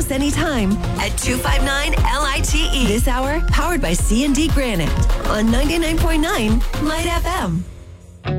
us anytime at 259-LITE. This hour, powered by C&D Granite on 99.9 Light FM.